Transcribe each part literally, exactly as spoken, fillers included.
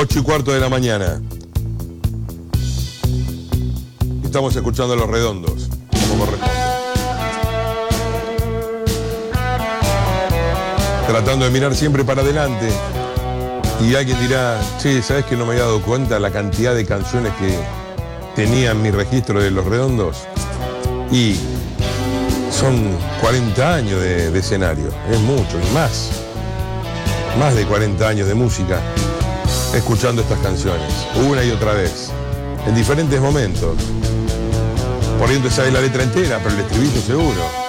ocho y cuarto de la mañana. Estamos escuchando Los Redondos, como corresponde. Tratando de mirar siempre para adelante. Y alguien dirá, che, ¿sabes que no me había dado cuenta la cantidad de canciones que tenía en mi registro de Los Redondos? Y son cuarenta años de, de escenario, es mucho, y más. Más de cuarenta años de música, escuchando estas canciones, una y otra vez, en diferentes momentos. Por ahí no te sabe la letra entera, pero el estribillo seguro.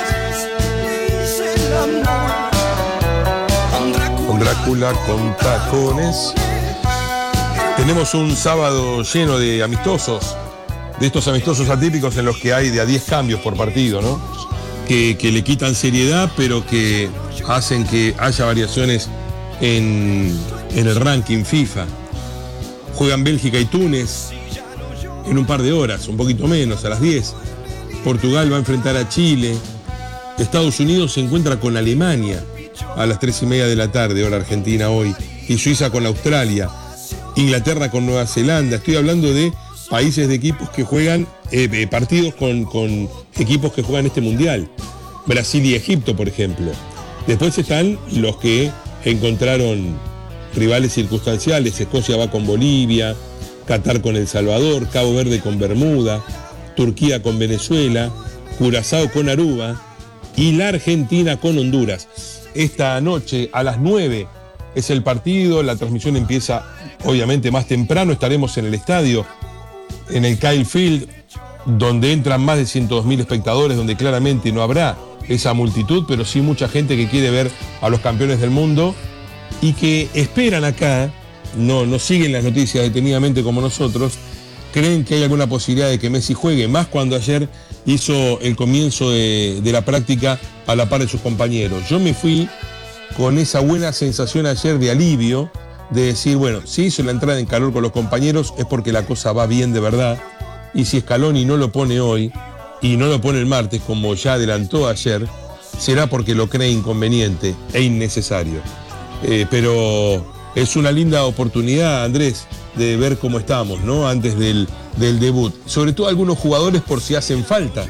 Con Drácula, con tacones. Tenemos un sábado lleno de amistosos, de estos amistosos atípicos en los que hay de a diez cambios por partido, ¿no? Que, que le quitan seriedad, pero que hacen que haya variaciones en, en el ranking FIFA. Juegan Bélgica y Túnez en un par de horas, un poquito menos, a las diez. Portugal va a enfrentar a Chile. Estados Unidos se encuentra con Alemania a las tres y media de la tarde, hora argentina hoy. Y Suiza con Australia. Inglaterra con Nueva Zelanda. Estoy hablando de países de equipos que juegan, eh, partidos con, con equipos que juegan este mundial. Brasil y Egipto, por ejemplo. Después están los que encontraron rivales circunstanciales. Escocia va con Bolivia, Qatar con El Salvador, Cabo Verde con Bermuda, Turquía con Venezuela, Curazao con Aruba y la Argentina con Honduras. Esta noche a las nueve es el partido, la transmisión empieza obviamente más temprano, estaremos en el estadio, en el Kyle Field, donde entran más de ciento dos mil espectadores, donde claramente no habrá esa multitud, pero sí mucha gente que quiere ver a los campeones del mundo y que esperan acá, no, no siguen las noticias detenidamente como nosotros, creen que hay alguna posibilidad de que Messi juegue, más cuando ayer hizo el comienzo de, de la práctica a la par de sus compañeros. Yo me fui con esa buena sensación ayer de alivio, de decir, bueno, si hizo la entrada en calor con los compañeros es porque la cosa va bien de verdad, y si Scaloni no lo pone hoy, y no lo pone el martes, como ya adelantó ayer, será porque lo cree inconveniente e innecesario. Eh, pero es una linda oportunidad, Andrés, de ver cómo estamos, ¿no? Antes del, del debut. Sobre todo algunos jugadores por si hacen falta.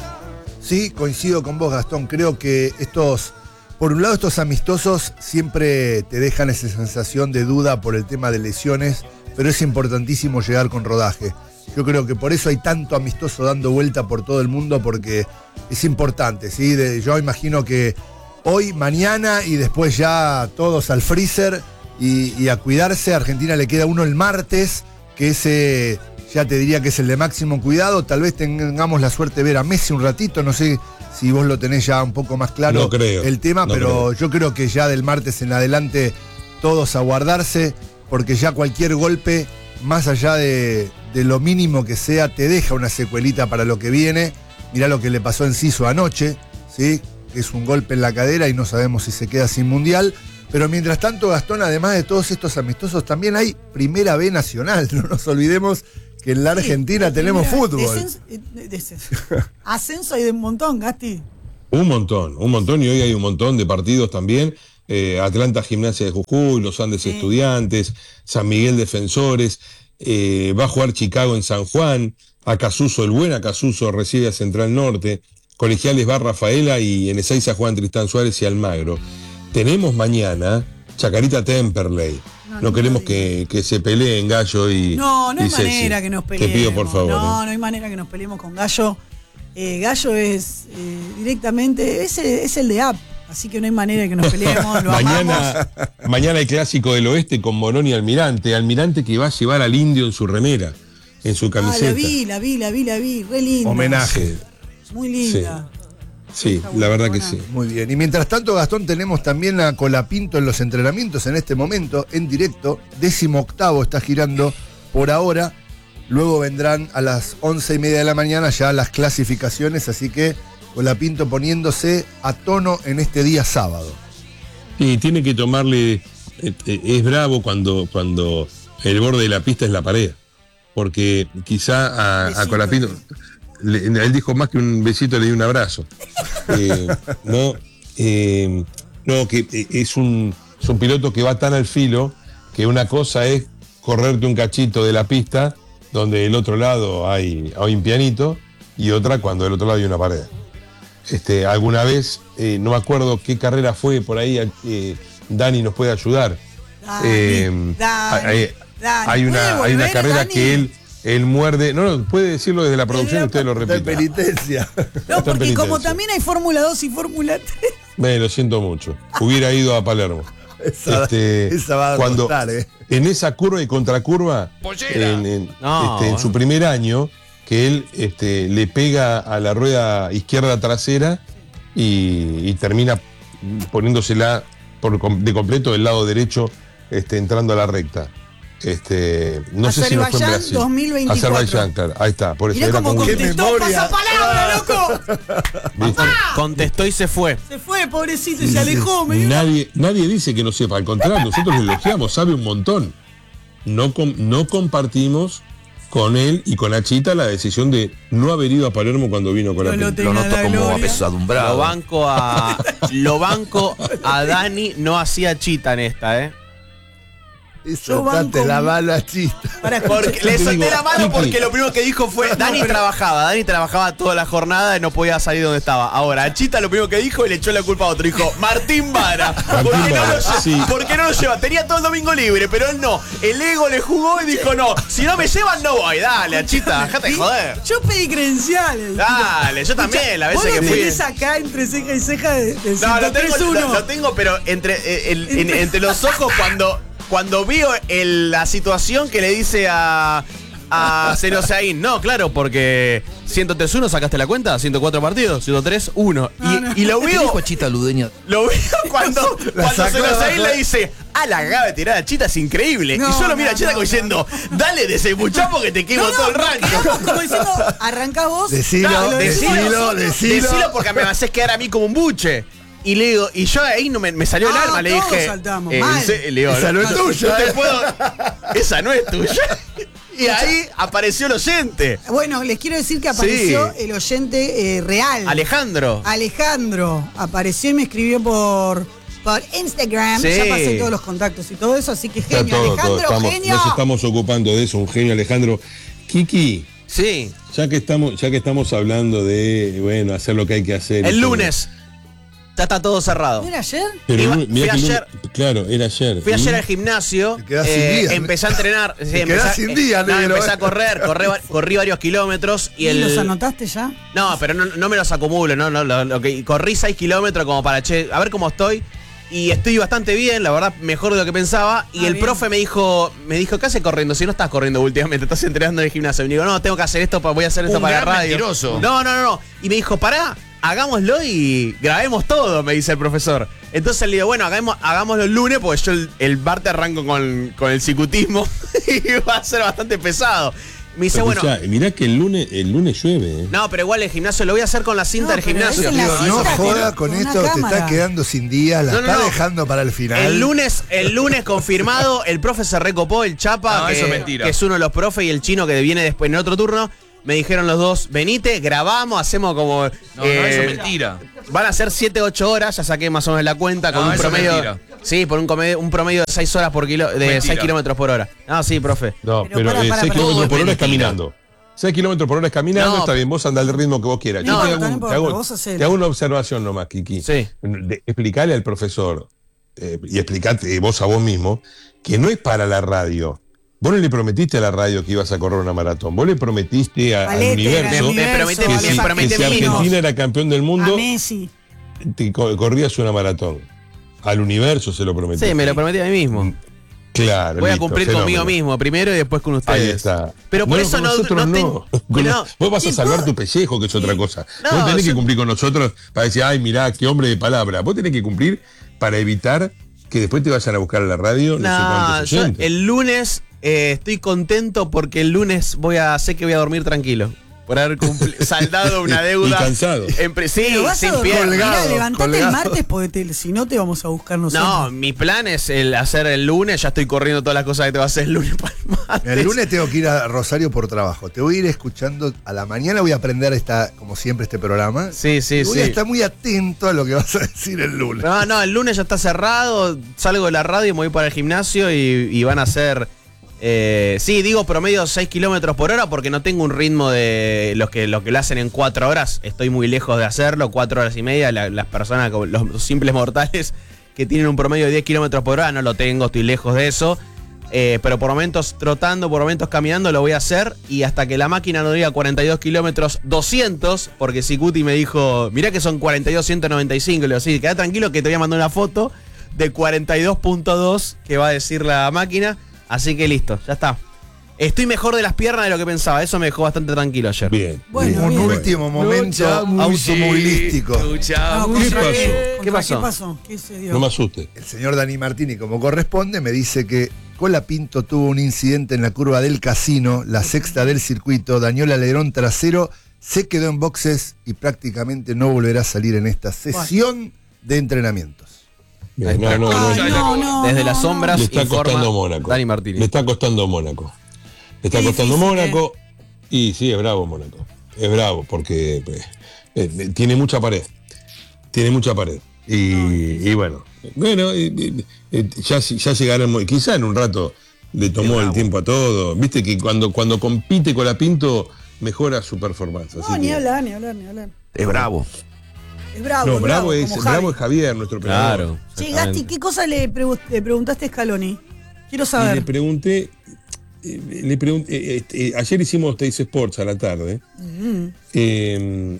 Sí, coincido con vos, Gastón. Creo que estos, por un lado, estos amistosos siempre te dejan esa sensación de duda por el tema de lesiones, pero es importantísimo llegar con rodaje. Yo creo que por eso hay tanto amistoso dando vuelta por todo el mundo, porque es importante, ¿sí? De, yo imagino que hoy, mañana y después ya todos al freezer y, y a cuidarse. A Argentina le queda uno el martes, que ese ya te diría que es el de máximo cuidado. Tal vez tengamos la suerte de ver a Messi un ratito, no sé si vos lo tenés ya un poco más claro, no creo, el tema, no pero creo. Yo creo que ya del martes en adelante todos a guardarse, porque ya cualquier golpe, más allá de, de lo mínimo que sea, te deja una secuelita para lo que viene. Mirá lo que le pasó en Siso anoche, ¿sí? Que es un golpe en la cadera y no sabemos si se queda sin mundial. Pero mientras tanto, Gastón, además de todos estos amistosos, también hay Primera B Nacional. No nos olvidemos que en la Argentina sí, tenemos primera, fútbol. Descenso, descenso. Ascenso hay de un montón, Gasti. Un montón, un montón, y hoy hay un montón de partidos también. Eh, Atlanta Gimnasia de Jujuy, Los Andes sí. Estudiantes, San Miguel Defensores, eh, va a jugar Chicago en San Juan, Acasuso, el buen Acasuso recibe a Central Norte, Colegiales va a Rafaela y en Ezeiza juegan Tristán Suárez y Almagro. Tenemos mañana Chacarita Temperley. No, no, no queremos que, que se peleen Gallo y No, no hay y manera Ceci. que nos peleemos. Te pido por favor. No, ¿eh? no hay manera que nos peleemos con Gallo. Eh, Gallo es eh, directamente, es, es el de A P, así que no hay manera que nos peleemos. Lo mañana, mañana el clásico del oeste con Morón y Almirante. Almirante que va a llevar al indio en su remera, en su camiseta. Ah, la vi, la vi, la vi, la vi, re linda. Homenaje. Muy linda. Sí. Sí, la verdad que sí. Muy bien. Y mientras tanto, Gastón, tenemos también a Colapinto en los entrenamientos en este momento, en directo. Décimo octavo está girando por ahora. Luego vendrán a las once y media de la mañana ya las clasificaciones, así que Colapinto poniéndose a tono en este día sábado. Sí, tiene que tomarle... Es bravo cuando, cuando el borde de la pista es la pared, porque quizá a, a Colapinto... Le, él dijo más que un besito, le di un abrazo. Eh, no, eh, no, que es un, es un piloto que va tan al filo que una cosa es correrte un cachito de la pista donde del otro lado hay, hay un pianito y otra cuando del otro lado hay una pared. Este, alguna vez, eh, no me acuerdo qué carrera fue por ahí, eh, Dani nos puede ayudar. Dani, Eh, Dani, hay, Dani, hay ¿puede una, hay volver, una carrera Dani? que él, él muerde. No, no, puede decirlo desde la producción y ustedes lo De repiten. penitencia. No, Está en porque como penitencia. también hay Fórmula dos y Fórmula tres. Me lo siento mucho. Hubiera ido a Palermo. Esa, Este, esa va a cuando costar, ¿eh? en esa curva y contracurva, en, en- No, este, en bueno. su primer año, que él este, le pega a la rueda izquierda trasera y, y termina poniéndosela por, com- de completo del lado derecho, este, entrando a la recta. Este, no sé si no fue en Azerbaiyán Brasil. dos mil veinticuatro. Azerbaiyán, claro. Ahí está. Por eso Mirá era cómo como- ¡Qué contestó, memoria! pasapalabra, loco. ¿Viste? Contestó y se fue. Se fue, pobrecito, y se alejó. Me dio una- Nadie, nadie dice que no sepa, al contrario, nosotros lo elogiamos, sabe un montón. No, com- no compartimos con él y con Achita la decisión de no haber ido a Palermo cuando vino con la No lo película. tenga Lo noto la como gloria. Lo apesadumbrado. banco a. Lo banco a Dani, no hacía chita en esta, ¿eh? Y Yo banco soltate la mi- mala chista. Para Porque escuchar. le te solté digo, la mano Kiki. porque lo primero que dijo fue Dani trabajaba, Dani trabajaba toda la jornada y no podía salir donde estaba. Ahora, a Chita lo primero que dijo y le echó la culpa a otro. Dijo, Martín Vara. ¿Por qué, no Vara, lo, lle- sí. ¿Por qué no lo lleva? Tenía todo el domingo libre, pero él no. El ego le jugó y dijo, no, si no me llevan no voy. Dale, a Chita, dejate de joder. Yo pedí credenciales. Dale, yo también, la vez Vos que lo fui. tenés acá entre ceja y ceja de, de No, lo tengo, ciento tres uno. lo, lo tengo, pero entre, eh, el- en- entre los ojos cuando, cuando vio el- la situación que le dice a, a Serosaín. No, claro, porque ciento tres uno sacaste la cuenta, ciento cuatro partidos, ciento tres uno. Y, No, no. y lo ¿Qué veo, dijo Chita Ludeña? lo veo cuando, La cuando sacó Serosaín abajo. le dice, a la gabe tirada a Chita es increíble. No, y yo lo no, miro a Chita no, como no. diciendo, dale desembuchá porque te quemo No, todo el no, rancho. quedamos como diciendo, arrancás vos. Decilo, Dale, lo decimos decilo, nosotros. decilo. Decilo porque me haces quedar a mí como un buche. Y le digo, y yo ahí no me, me salió el Ah, alma, le todos dije. saltamos, eh, mal. se- le digo, Esa no es tuya, No te eh. puedo. Esa no es tuya. Y ahí apareció el oyente. Bueno, les quiero decir que apareció Sí. el oyente eh, real. Alejandro. Alejandro apareció y me escribió por, por Instagram. Sí. Ya pasé todos los contactos y todo eso, así que Está genio. todo, todo. Alejandro, Estamos- genio. nos estamos ocupando de eso, un genio Alejandro. Kiki, Sí. ya que estamos, ya que estamos hablando de bueno, hacer lo que hay que hacer. y El todo. lunes. Ya está todo cerrado. ¿No era ayer? Pero Iba- el lunes- mirá fui que el ayer- lunes- claro, era ayer. Fui ¿Y? ayer al gimnasio, Te quedás sin eh, día. empecé a entrenar. sí, Te empecé, quedás sin día, no, negro, empecé eh. a correr, corrí, va- corrí varios kilómetros y ¿Y el. los anotaste ya? No, pero no, no me los acumulo, no, no, lo, lo que corrí seis kilómetros como para che, a ver cómo estoy. Y estoy bastante bien, la verdad, mejor de lo que pensaba. Y Ah, el bien. profe me dijo, me dijo, ¿qué haces corriendo? Si no estás corriendo últimamente, estás entrenando en el gimnasio. Y me digo, no, tengo que hacer esto, pa- voy a hacer esto Un para la gran radio. mentiroso. No, no, no, no. Y me dijo, pará, hagámoslo y grabemos todo, me dice el profesor. Entonces le digo, bueno, hagamos, hagámoslo el lunes, porque yo el, el martes arranco con, con el cicutismo y va a ser bastante pesado. Me dice, Pero bueno, escuchá, mirá que el lunes, el lunes llueve. ¿eh? no, pero igual el gimnasio lo voy a hacer con la cinta No, del pero gimnasio. es en la Digo, no cinta, joda pero con con una esto, te cámara. está quedando sin días, la No, no, está no. dejando para el final. El lunes, el lunes confirmado, el profe se recopó, el Chapa, No, que, eso es mentira. que es uno de los profes, y el chino que viene después en otro turno. Me dijeron los dos, venite, grabamos, hacemos como. No, no, eh, eso es mentira. Van a ser siete, ocho horas, ya saqué más o menos la cuenta, con No, un eso es promedio. mentira. Sí, por un, come- un promedio de seis horas por kilo, de Mentira. seis kilómetros por hora. Ah, sí, profe. No, Pero pero, pará, eh, pará, seis pará. kilómetros por Todo hora es es caminando. seis kilómetros por hora es caminando, No, está bien, vos andá al ritmo que vos quieras. Yo No, te, no, hago, no un- importa, te hago- vos hacelo. te hago una observación nomás, Kiki. Sí. De- explicarle al profesor eh, y explicate vos a vos mismo que no es para la radio. Vos no le prometiste a la radio que ibas a correr una maratón. Vos le prometiste a- al Valete, universo al universo, Me prometí- a que los si, me que prometí si a mí mismo. Argentina era campeón del A mundo, Messi. te co- corrías una maratón. Al universo se lo prometí. Sí, me lo prometí a mí mismo. Claro. Voy a listo, cumplir fenómeno. conmigo mismo primero y después con ustedes. Ahí está. Pero por No, eso con no, nosotros no, no. ten- Con- no. Vos vas a Y salvar vos- tu pellejo, que es otra cosa. No, vos tenés yo- que cumplir con nosotros para decir, ay, mirá, qué hombre de palabra. Vos tenés que cumplir para evitar que después te vayan a buscar a la radio no, sé No, cuántos yo oyentes. el lunes eh, estoy contento porque el lunes voy a sé que voy a dormir tranquilo. por haber cumpli- saldado una deuda. Y cansado. En pre- sí, Pero vas sin a dormir, piernas. mirá, levantate colgado. el martes porque te- si no te vamos a buscar nosotros. No, mi plan es el hacer el lunes. Ya estoy corriendo todas las cosas que te va a hacer el lunes para el martes. El lunes tengo que ir a Rosario por trabajo. Te voy a ir escuchando. A la mañana voy a aprender esta, como siempre, este programa. Sí, sí, Y voy sí. a estar muy atento a lo que vas a decir el lunes. No, no, el lunes ya está cerrado. Salgo de la radio, me voy para el gimnasio y, y van a ser. Eh, sí, digo promedio seis kilómetros por hora porque no tengo un ritmo de los que, los que lo hacen en cuatro horas. Estoy muy lejos de hacerlo, cuatro horas y media. La- las personas, como los, los simples mortales que tienen un promedio de diez kilómetros por hora, no lo tengo, estoy lejos de eso. Eh, pero por momentos trotando, por momentos caminando lo voy a hacer y hasta que la máquina no diga cuarenta y dos kilómetros doscientos, porque Sicuti me dijo, mirá que son cuarenta y dos ciento noventa y cinco, le digo, sí, queda tranquilo que te voy a mandar una foto de cuarenta y dos punto dos que va a decir la máquina, así que listo, ya está. Estoy mejor de las piernas de lo que pensaba, eso me dejó bastante tranquilo ayer. Bien. Bueno, bien. Un bien. último momento Lucha, automovilístico. lucha, No, ¿Qué ¿contra pasó? ¿Contra ¿Qué pasó? ¿Qué pasó? ¿Qué se dio? No me asuste. El señor Dani Martini, como corresponde, me dice que Colapinto tuvo un incidente en la curva del Casino, la sexta del circuito, dañó el alerón trasero, se quedó en boxes y prácticamente no volverá a salir en esta sesión de entrenamientos. Bien, no, no, no. Ay, no, no, Desde no, las no. sombras Le está informa costando Mónaco. Dani Martínez. Le está costando Mónaco. Le está Qué costando difícil, Mónaco. Y sí, es bravo Mónaco. Es bravo porque eh, eh, tiene mucha pared. Tiene mucha pared. Y, y bueno, bueno, eh, eh, eh, ya, ya llegaremos. Quizá en un rato le tomó el tiempo a todo. Viste que cuando, cuando compite con la Pinto mejora su performance. No, así ni que- hablar, ni hablar, ni hablar. Es bravo. Es bravo. No, es bravo, es, como bravo Javi. es Javier, nuestro operador. Claro. Che, Gasti, ¿qué cosa le, pregu- le preguntaste a Scaloni? Quiero Y le saber. pregunté, eh, le pregunté eh, este, eh, ayer hicimos Teis Sports a la tarde, Mm. eh,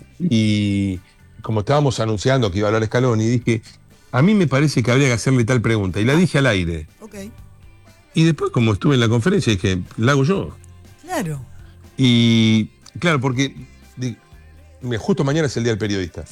y como estábamos anunciando que iba a hablar Scaloni, dije, a mí me parece que habría que hacerle tal pregunta, y la dije al aire. Ok, Y después, como estuve en la conferencia, dije, la hago yo. claro. Y claro, porque de- me- justo mañana es el Día del Periodista.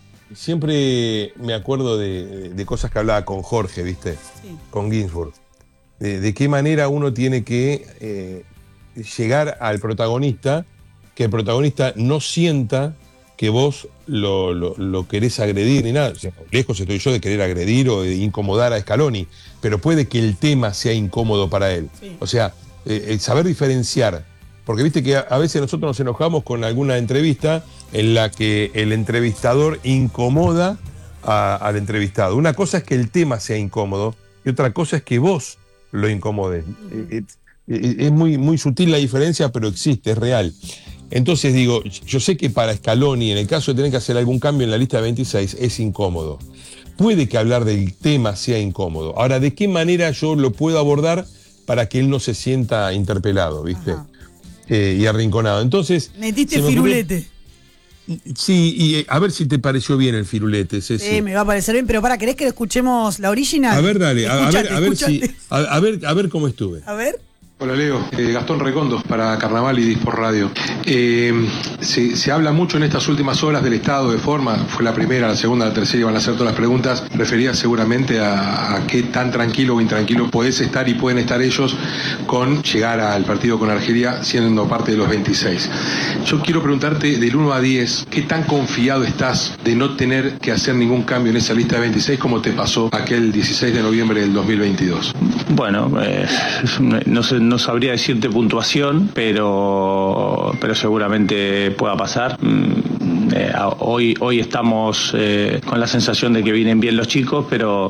Siempre me acuerdo de, de cosas que hablaba con Jorge, ¿viste? Sí. Con Ginsburg. De, de qué manera uno tiene que eh, llegar al protagonista, que el protagonista no sienta que vos lo, lo- lo querés agredir ni nada. O sea, lejos estoy yo de querer agredir o de incomodar a Scaloni, pero puede que el tema sea incómodo para él. Sí. O sea, eh, el saber diferenciar. Porque viste que a, a veces nosotros nos enojamos con alguna entrevista en la que el entrevistador incomoda a- al entrevistado. Una cosa es que el tema sea incómodo y otra cosa es que vos lo incomodes. Eh, eh, Es muy, muy sutil la diferencia, pero existe, es real. Entonces digo, yo sé que para Scaloni, en el caso de tener que hacer algún cambio en la lista de veintiséis, es incómodo. Puede que hablar del tema sea incómodo. Ahora, ¿de qué manera yo lo puedo abordar para que él no se sienta interpelado, viste? Ajá. Eh, y arrinconado. Entonces. Metiste se me ocurrió- firulete. Sí, y eh, a ver si te pareció bien el firulete, Ceci. Sí, me va a parecer bien, pero para, ¿querés que escuchemos la original? A ver, dale, a, a ver, Escuchate, a ver si. escuchate. A, a ver, a ver cómo estuve. A ver. Hola Leo, eh, Gastón Recondo para Carnaval y Dispor Radio. Eh, se, se habla mucho en estas últimas horas del estado de forma, fue la primera, la segunda, la tercera, iban a hacer todas las preguntas, referidas seguramente a, a qué tan tranquilo o intranquilo podés estar y pueden estar ellos con llegar al partido con Argelia siendo parte de los veintiséis. Yo quiero preguntarte del uno a diez, ¿qué tan confiado estás de no tener que hacer ningún cambio en esa lista de veintiséis como te pasó aquel dieciséis de noviembre del dos mil veintidós? Bueno, eh, no sé, no sabría decirte puntuación, pero, pero seguramente pueda pasar. Mm, eh, hoy, hoy estamos eh, con la sensación de que vienen bien los chicos, pero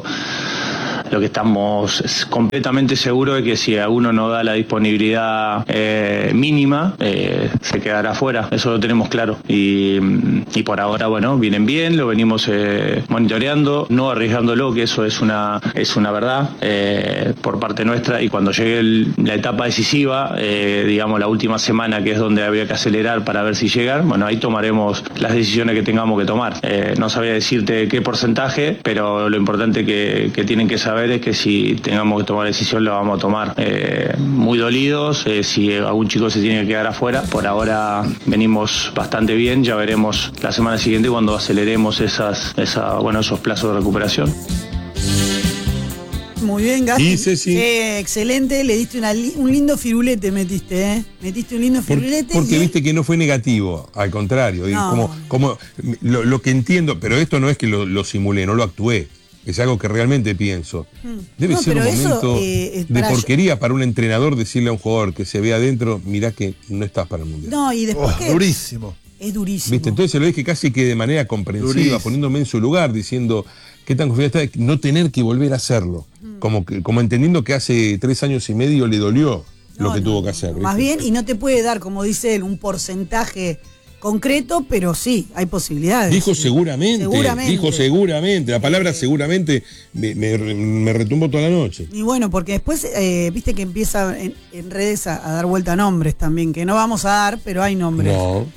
lo que estamos es completamente seguros de que si a uno no da la disponibilidad eh, mínima, eh, se quedará fuera. Eso lo tenemos claro. Y, y por ahora, bueno, vienen bien, lo venimos eh, monitoreando, no arriesgándolo, que eso es una, es una verdad eh, por parte nuestra. Y cuando llegue el, la etapa decisiva, eh, digamos la última semana, que es donde había que acelerar para ver si llegan, bueno, ahí tomaremos las decisiones que tengamos que tomar. Eh, no sabría decirte qué porcentaje, pero lo importante que, que tienen que saber es que si tengamos que tomar decisión la vamos a tomar. Eh, muy dolidos, eh, si algún chico se tiene que quedar afuera. Por ahora venimos bastante bien, ya veremos la semana siguiente cuando aceleremos esas, esa, bueno, esos plazos de recuperación. Muy muy bien, Gasti. Y Ceci. Sí, excelente, le diste una li- un lindo firulete, metiste, ¿eh? Metiste un lindo Por- firulete. porque y- viste que no fue negativo, al contrario. y No. como, como lo, lo que entiendo, pero esto no es que lo, lo simulé, no lo actué. Es algo que realmente pienso. Debe No, ser un pero eso, momento eh, eh, de para- porquería para un entrenador decirle a un jugador que se ve adentro, mirá que no estás para el mundial. No, y después Oh, que durísimo. es durísimo. ¿Viste? Entonces se lo dije casi que de manera comprensiva, Durísimo. poniéndome en su lugar, diciendo qué tan confiado está de no tener que volver a hacerlo. Como, que, como entendiendo que hace tres años y medio le dolió lo No, que no, tuvo que no, hacer. no. Más ¿viste? bien, y no te puede dar, como dice él, un porcentaje concreto, pero sí, hay posibilidades. Dijo seguramente, Seguramente. dijo seguramente. La palabra seguramente me, me, me retumbó toda la noche. Y bueno, porque después, eh, viste que empieza en, en redes a, a dar vuelta a nombres también, que no vamos a dar, pero hay nombres. No.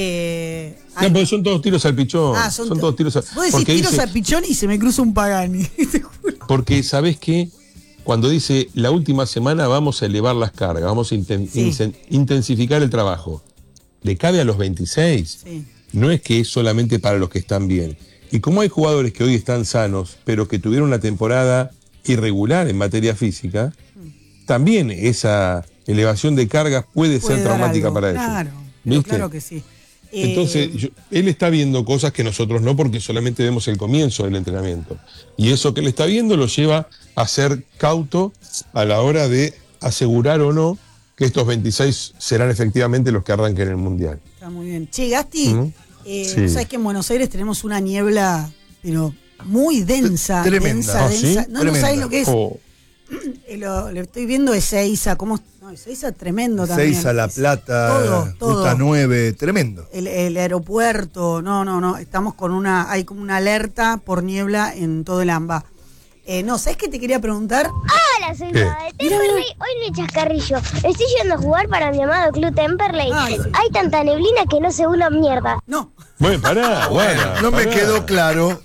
Eh, No, hay- porque son todos tiros al pichón. Ah, son, to- todos tiros al Vos decís porque tiros dice- al pichón y se me cruza un Pagani. Te juro. Porque, ¿sabés qué? Cuando dice la última semana vamos a elevar las cargas, vamos a inten- Sí. insen- intensificar el trabajo, ¿le cabe a los veintiséis? Sí. No es que es solamente para los que están bien. Y como hay jugadores que hoy están sanos, pero que tuvieron una temporada irregular en materia física, también esa elevación de cargas puede, Puede ser dar traumática algo. para ellos. Claro, pero ¿Viste? claro que sí. Eh, Entonces, yo- él está viendo cosas que nosotros no, porque solamente vemos el comienzo del entrenamiento. Y eso que él está viendo lo lleva a ser cauto a la hora de asegurar o no que estos veintiséis serán efectivamente los que arranquen el Mundial. Está muy bien. Che, Gasti, ¿Mm? eh, Sí. sabes que en Buenos Aires tenemos una niebla, pero muy densa. Tremenda. Densa, ¿Ah, sí? densa. No, no Tremenda. sabes lo que es. Oh, Eh, lo, le estoy viendo Ezeiza, ¿cómo? No, Ezeiza tremendo también. Seis a La Es- Plata, Todo, todo. Ruta nueve, tremendo. El, el aeropuerto, no, no, no, estamos con una, hay como una alerta por niebla en todo el AMBA. Eh, no, ¿sabes qué te quería preguntar? Hola, soy ¿Qué? Noa de Temperley. Hoy no hay chascarrillo. Estoy yendo a jugar para mi amado club Temperley. Ay, sí. Hay tanta neblina que no se ve una mierda. No, bueno, pará, Guara, No me pará. quedó claro.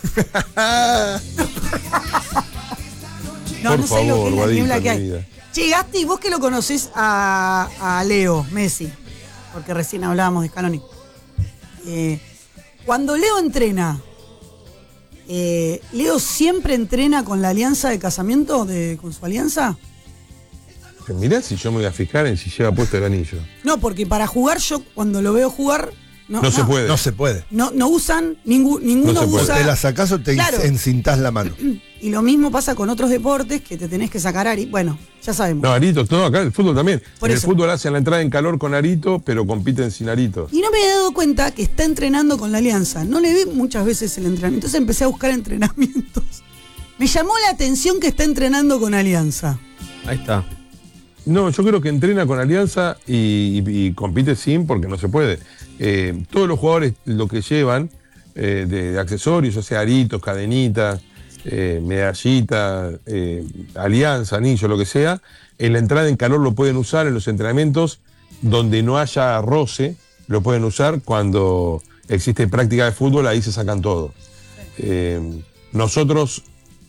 no, Por no sé lo que favor, es la Guadita, niebla que mi hay. vida. Che, Gasti, vos que lo conocés a, a Leo Messi, porque recién hablábamos de Scaloni. Eh, cuando Leo entrena, eh, ¿Leo siempre entrena con la alianza de casamiento, de, con su alianza? Mirá si yo me voy a fijar en si lleva puesto el anillo. No, porque para jugar yo, cuando lo veo jugar, no, No, se puede. No se puede. No, no usan, ningú- ninguno No se puede. usa. Te la sacás o te Claro. encintás la mano. Y lo mismo pasa con otros deportes que te tenés que sacar ari. Bueno, ya sabemos. No, aritos, todo acá, el fútbol también. Por en eso. el fútbol hacen la entrada en calor con arito, pero compiten sin aritos. Y no me he dado cuenta que está entrenando con la alianza. No le vi muchas veces el entrenamiento. Entonces empecé a buscar entrenamientos. Me llamó la atención que está entrenando con alianza. Ahí está. No, yo creo que entrena con Alianza y, y- y compite sin porque no se puede. Eh, todos los jugadores lo que llevan eh, de, de accesorios, o sea, aritos, cadenitas, eh, medallitas, eh, alianza, anillo, lo que sea, en la entrada en calor lo pueden usar en los entrenamientos donde no haya roce, lo pueden usar cuando existe práctica de fútbol, ahí se sacan todo. Eh, nosotros...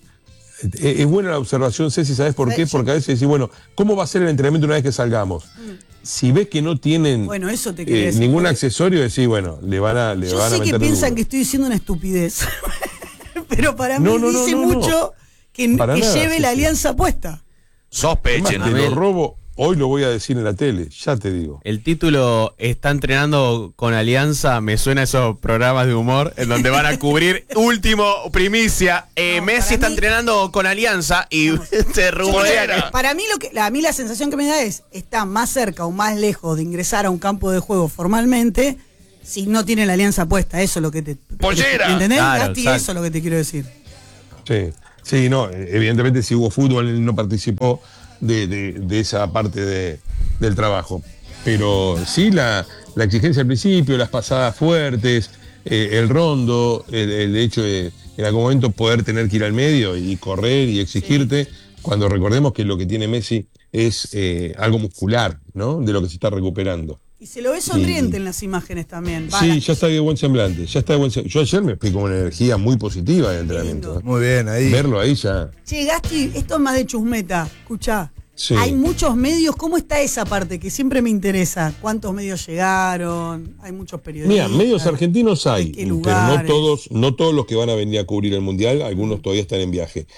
Es es buena la observación, Ceci, ¿sabes por qué? Sí. Porque a veces decís, bueno, ¿cómo va a ser el entrenamiento una vez que salgamos? Si ves que no tienen Bueno, eso te quería eh, decir, ningún porque- accesorio, decís, bueno, le van a, le Yo van a sé que meter piensan duro. que estoy diciendo una estupidez. Pero para mí No, no, no, dice no, no. mucho que, Para que nada, lleve sí, la sí. alianza puesta. Sospechen. Además, te lo Abel. robo, hoy lo voy a decir en la tele, ya te digo. El título está entrenando con Alianza, me suena a esos programas de humor en donde van a cubrir último primicia. Eh, No, Messi para está mí- entrenando con Alianza y se Yo rumorea. creo que para mí lo que a mí la sensación que me da es está más cerca o más lejos de ingresar a un campo de juego formalmente si no tiene la alianza puesta. Eso es lo que te. ¡Pollera! ¿Entendés, Claro, Gasti? exacto. Eso es lo que te quiero decir. Sí, sí, no, eh, evidentemente si hubo fútbol, él no participó de, de- de esa parte de- del trabajo. Pero sí, la, la exigencia al principio, las pasadas fuertes, eh, el rondo, el, el hecho de en algún momento poder tener que ir al medio y correr y exigirte, cuando recordemos que lo que tiene Messi es eh, algo muscular, ¿no? De lo que se está recuperando. Y se lo ve sonriente Y- en las imágenes también. Va, Sí, la- ya está de buen semblante, ya está de buen sem- Yo ayer me fui con una energía muy positiva de entrenamiento. ¿eh? Muy bien, ahí. Verlo ahí ya. Che, Gasti, esto es más de chusmeta. Escuchá. Sí. Hay muchos medios. ¿Cómo está esa parte que siempre me interesa? ¿Cuántos medios llegaron? Hay muchos periodistas. Mira, medios argentinos hay, ¿De qué pero no lugares? todos, no todos los que van a venir a cubrir el mundial, algunos todavía están en viaje.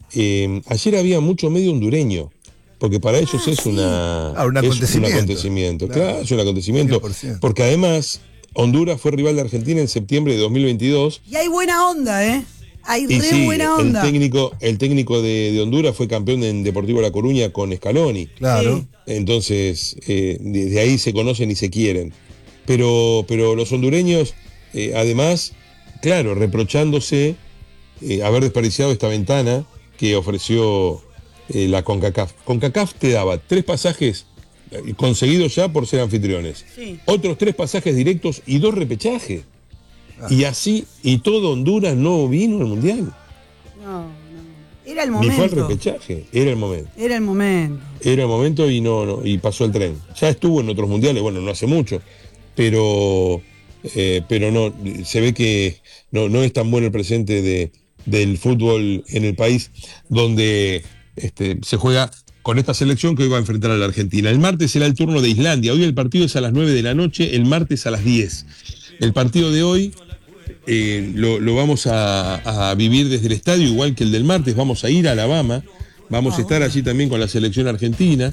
eh, ayer había mucho medio hondureño, porque para ellos Ah, es, sí. una, Ah, un es acontecimiento. un acontecimiento. Claro. Claro, es un acontecimiento. cien por ciento. Porque además, Honduras fue rival de Argentina en septiembre de dos mil veintidós. Y hay buena onda, ¿eh? Hay Y re sí, buena el onda. técnico, el técnico de, de Honduras fue campeón en Deportivo La Coruña con Scaloni. Claro. Sí. Entonces, eh, desde ahí se conocen y se quieren. Pero, pero los hondureños, eh, además, claro, reprochándose eh, haber desperdiciado esta ventana que ofreció eh, la CONCACAF. CONCACAF te daba tres pasajes eh, conseguidos ya por ser anfitriones. Sí. Otros tres pasajes directos y dos repechajes. Ah. Y así, y todo Honduras no vino al Mundial. No, no. Era el Ni fue al momento. repechaje, era el momento. Era el momento. Era el momento y no, no, y pasó el tren. Ya estuvo en otros mundiales, bueno, no hace mucho, pero, eh, pero no, se ve que no, no es tan bueno el presente de, del fútbol en el país, donde este, se juega con esta selección que hoy va a enfrentar a la Argentina. El martes será el turno de Islandia. Hoy el partido es a las nueve de la noche, el martes a las diez. El partido de hoy eh, lo, lo vamos a, a vivir desde el estadio, igual que el del martes. Vamos a ir a Alabama, vamos a estar allí también con la selección argentina.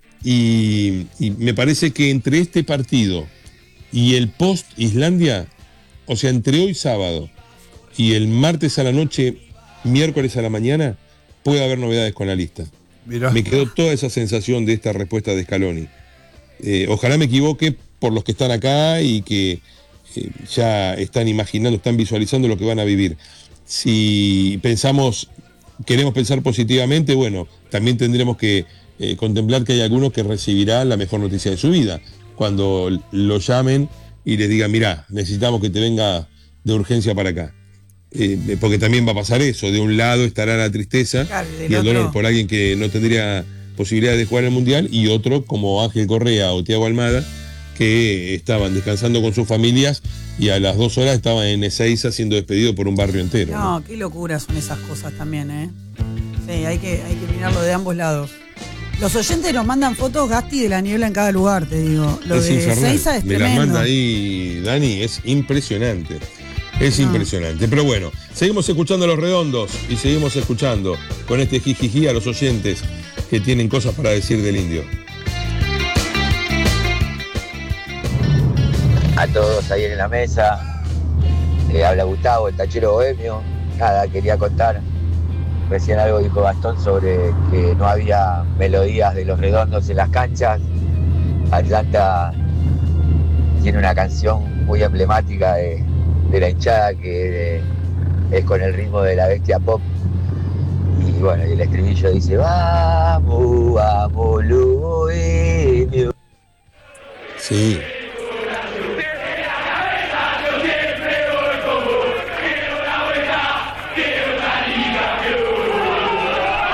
Y, y me parece que entre este partido y el post Islandia, o sea, entre hoy sábado y el martes a la noche, miércoles a la mañana, puede haber novedades con la lista. Mirá. Me quedó toda esa sensación de esta respuesta de Scaloni. Eh, ojalá me equivoque por los que están acá y que eh, ya están imaginando, están visualizando lo que van a vivir. Si pensamos, queremos pensar positivamente, bueno, también tendremos que eh, contemplar que hay algunos que recibirán la mejor noticia de su vida. Cuando lo llamen y les digan, mirá, necesitamos que te venga de urgencia para acá. Eh, porque también va a pasar eso. De un lado estará la tristeza Claro, y del y el dolor otro- por alguien que no tendría posibilidad de jugar el Mundial, y otro como Ángel Correa o Thiago Almada, que estaban descansando con sus familias y a las dos horas estaban en Ezeiza siendo despedido por un barrio entero. ¿no? No, qué locura son esas cosas también, ¿eh? Sí, hay que, hay que mirarlo de ambos lados. Los oyentes nos mandan fotos, Gasti, de la niebla en cada lugar, te digo. Lo Es de infernal. Ezeiza es Me las tremendo. manda ahí Dani, es impresionante. Es No. impresionante. Pero bueno, seguimos escuchando a Los Redondos y seguimos escuchando con este jijiji a los oyentes que tienen cosas para decir del Indio. A todos ahí en la mesa, eh, habla Gustavo, el tachero bohemio. Nada, quería contar, recién algo dijo Gastón sobre que no había melodías de Los Redondos en las canchas. Atlanta tiene una canción muy emblemática de, de la hinchada que eh, es con el ritmo de la bestia pop. Y bueno, y el estribillo dice, vamos, vamos, lo bohemio. Sí,